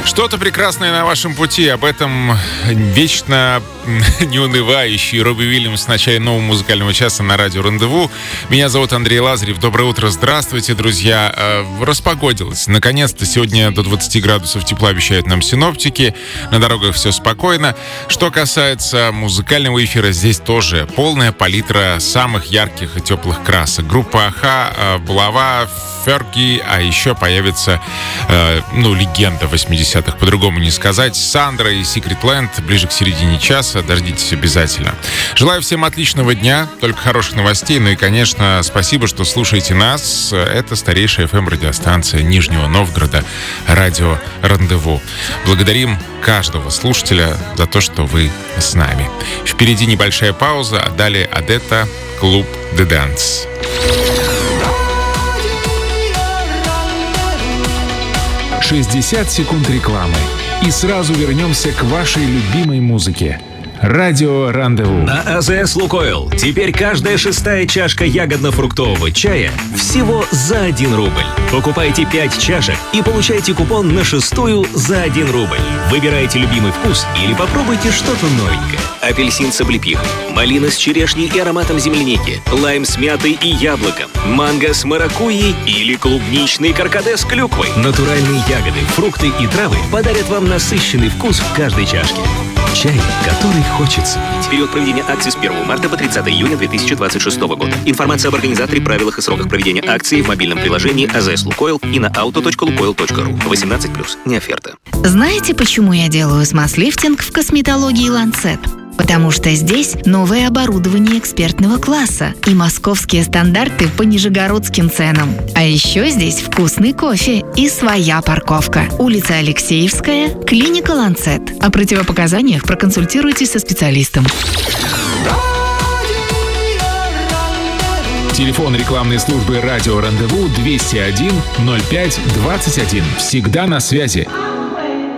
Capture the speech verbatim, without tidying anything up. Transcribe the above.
Что-то прекрасное на вашем пути. Об этом вечно неунывающий Робби Уильямс в начале нового музыкального часа на радио «Рандеву». Меня зовут Андрей Лазарев. Доброе утро, здравствуйте, друзья. Распогодилось. Наконец-то сегодня до двадцати градусов тепла обещают нам синоптики. На дорогах все спокойно. Что касается музыкального эфира, здесь тоже полная палитра самых ярких и теплых красок. Группа Аха, Булава, Ферги, а еще появится, э, ну, легенда восьмидесятых, по-другому не сказать, Сандра и Secret Land ближе к середине часа. Дождитесь обязательно. Желаю всем отличного дня, только хороших новостей. Ну и, конечно, спасибо, что слушаете нас. Это старейшая эф эм-радиостанция Нижнего Новгорода, радио «Рандеву». Благодарим каждого слушателя за то, что вы с нами. Впереди небольшая пауза, а далее Адетта, клуб The Dance. шестьдесят секунд рекламы. И сразу вернемся к вашей любимой музыке. Радио «Рандеву». На АЗС «Лукойл» теперь каждая шестая чашка ягодно-фруктового чая всего за один рубль. Покупайте пять чашек и получайте купон на шестую за один рубль. Выбирайте любимый вкус или попробуйте что-то новенькое. Апельсин с облепихой, малина с черешней и ароматом земляники, лайм с мятой и яблоком, манго с маракуйей или клубничный каркаде с клюквой. Натуральные ягоды, фрукты и травы подарят вам насыщенный вкус в каждой чашке. Чай, который хочется пить. Период проведения акции с первого марта по тридцатое июня две тысячи двадцать шестого года. Информация об организаторе, правилах и сроках проведения акции в мобильном приложении АЗС Лукойл и на auto точка лукойл точка ру. восемнадцать плюс. Не оферта. Знаете, почему я делаю смаз-лифтинг в косметологии Lancet? Потому что здесь новое оборудование экспертного класса и московские стандарты по нижегородским ценам. А еще здесь вкусный кофе и своя парковка. Улица Алексеевская, клиника Lancet. О противопоказаниях проконсультируйтесь со специалистом. Телефон рекламной службы радио «Рандеву» двести один ноль пять двадцать один. Всегда на связи.